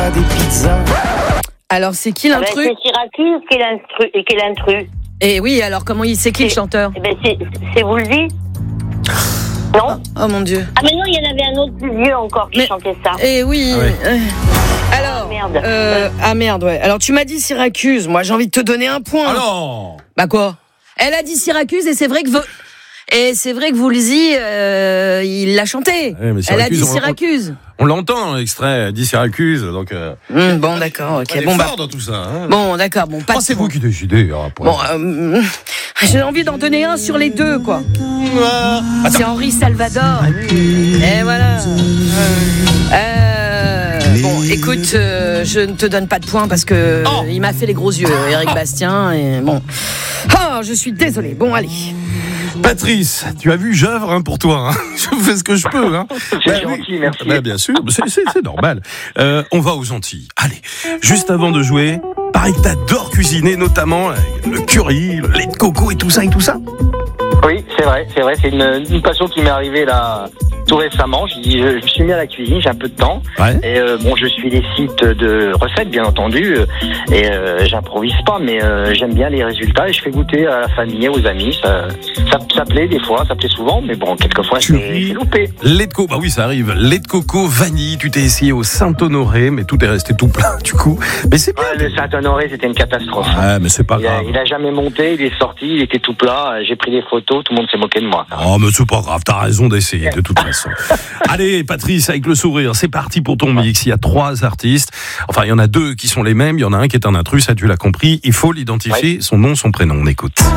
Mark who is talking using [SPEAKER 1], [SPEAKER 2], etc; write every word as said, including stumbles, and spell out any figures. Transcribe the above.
[SPEAKER 1] pas des pizzas.
[SPEAKER 2] Alors, c'est qui
[SPEAKER 3] Ah ben,
[SPEAKER 2] l'intrus?
[SPEAKER 3] c'est Syracuse qui est l'instru- et qui est l'intrus.
[SPEAKER 2] Eh oui, alors comment il c'est qui le chanteur?
[SPEAKER 3] Eh ben, c'est, c'est Woolsey. Non?
[SPEAKER 2] Oh mon Dieu.
[SPEAKER 3] Ah, mais non, il y en avait un autre plus vieux encore qui
[SPEAKER 2] Mais-
[SPEAKER 3] chantait ça.
[SPEAKER 2] Eh oui.
[SPEAKER 4] Ah ouais.
[SPEAKER 2] euh, Alors,
[SPEAKER 3] Ah, merde.
[SPEAKER 2] euh, ah merde, ouais. Alors tu m'as dit Syracuse. Moi, j'ai envie de te donner un point.
[SPEAKER 4] Ah non.
[SPEAKER 2] Bah quoi? Elle a dit Syracuse et c'est vrai que vo- et c'est vrai que Woolsey, euh, il l'a chanté.
[SPEAKER 4] Ouais, mais
[SPEAKER 2] Elle a dit
[SPEAKER 4] Syracuse, on-
[SPEAKER 2] Syracuse.
[SPEAKER 4] On l'entend dans l'extrait, dit Syracuse, donc. Euh,
[SPEAKER 2] Hum, bon, d'accord. Ok.
[SPEAKER 4] elle est
[SPEAKER 2] Bon bah.
[SPEAKER 4] fort dans tout ça. Hein.
[SPEAKER 2] Bon, d'accord. Bon, pas.
[SPEAKER 4] Oh,
[SPEAKER 2] de
[SPEAKER 4] c'est
[SPEAKER 2] point.
[SPEAKER 4] vous qui décidez. Ah, pour-
[SPEAKER 2] Bon, euh, j'ai envie d'en donner un sur les deux, quoi.
[SPEAKER 4] Ah, attends.
[SPEAKER 2] C'est Henri Salvador. Et voilà. Euh, bon, écoute, euh, je ne te donne pas de points parce que
[SPEAKER 4] Oh.
[SPEAKER 2] il m'a fait les gros yeux, Éric Bastien. Et bon, ah, je suis désolée. Bon, allez.
[SPEAKER 4] Patrice, tu as vu, j'œuvre hein, pour toi. Hein. Je fais ce que je peux. Hein.
[SPEAKER 5] C'est
[SPEAKER 4] Bah
[SPEAKER 5] gentil,
[SPEAKER 4] oui.
[SPEAKER 5] merci.
[SPEAKER 4] Bah, bien sûr, c'est, c'est, c'est normal. Euh, on va aux Antilles. Allez, juste avant de jouer, pareil que t'adores cuisiner, notamment euh, le curry, le lait de coco et tout ça et tout ça.
[SPEAKER 5] Oui, c'est vrai, c'est vrai, c'est une, une passion qui m'est arrivée là tout récemment. Je, dis, je, je me suis mis à la cuisine, j'ai un peu de temps.
[SPEAKER 4] Ouais.
[SPEAKER 5] Et euh, bon, je suis des sites de recettes, bien entendu, euh, et euh, j'improvise pas, mais euh, j'aime bien les résultats et je fais goûter à la famille, aux amis. Ça, ça, ça plaît des fois, ça plaît souvent, mais bon, quelquefois c'est,
[SPEAKER 4] Curry.
[SPEAKER 5] c'est loupé.
[SPEAKER 4] Lait de coco, bah oui, ça arrive. Lait de coco, vanille, tu t'es essayé au Saint-Honoré, mais tout est resté tout plein du coup. Mais c'est bien.
[SPEAKER 5] Ouais, le Saint-Honoré, c'était une catastrophe.
[SPEAKER 4] Ouais, mais c'est pas
[SPEAKER 5] Il a,
[SPEAKER 4] grave.
[SPEAKER 5] il a jamais monté, il est sorti, il était tout plat. J'ai pris des photos, tout le monde s'est moqué de moi.
[SPEAKER 4] Oh, mais c'est pas grave, t'as raison d'essayer, de toute façon. Allez, Patrice, avec le sourire, c'est parti pour ton mix. Il y a trois artistes. Enfin, il y en a deux qui sont les mêmes. Il y en a un qui est un intrus, ça tu l'as compris. Il faut l'identifier, son nom, son prénom. On écoute.